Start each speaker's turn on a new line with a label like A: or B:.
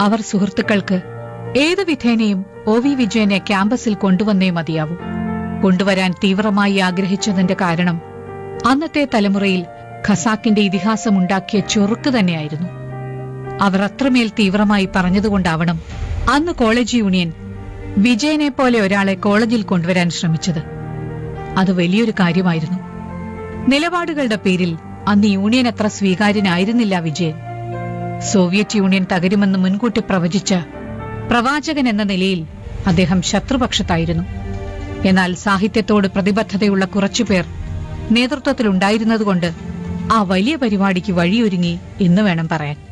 A: അവർ സുഹൃത്തുക്കൾക്ക് ഏതു വിധേനയും ഒ.വി. വിജയനെ ക്യാമ്പസിൽ കൊണ്ടുവന്നേ മതിയാവൂ. കൊണ്ടുവരാൻ തീവ്രമായി ആഗ്രഹിച്ചതിന്റെ കാരണം അന്നത്തെ തലമുറയിൽ ഖസാക്കിന്റെ ഇതിഹാസമുണ്ടാക്കിയ ചൊറുക്ക് തന്നെയായിരുന്നു. അവർ അത്രമേൽ തീവ്രമായി പറഞ്ഞതുകൊണ്ടാവണം അന്ന് കോളേജ് യൂണിയൻ വിജയനെ പോലെ ഒരാളെ കോളേജിൽ കൊണ്ടുവരാൻ ശ്രമിച്ചത്. അത് വലിയൊരു കാര്യമായിരുന്നു. നിലപാടുകളുടെ പേരിൽ അന്ന് യൂണിയൻ അത്ര സ്വീകാര്യനായിരുന്നില്ല വിജയൻ. സോവിയറ്റ് യൂണിയൻ തകരുമെന്ന് മുൻകൂട്ടി പ്രവചിച്ച പ്രവാചകൻ എന്ന നിലയിൽ അദ്ദേഹം ശത്രുപക്ഷത്തായിരുന്നു. എന്നാൽ സാഹിത്യത്തോട് പ്രതിബദ്ധതയുള്ള കുറച്ചുപേർ നേതൃത്വത്തിലുണ്ടായിരുന്നതുകൊണ്ട് ആ വലിയ പരിപാടിക്ക് വഴിയൊരുങ്ങി എന്ന് വേണം പറയാൻ.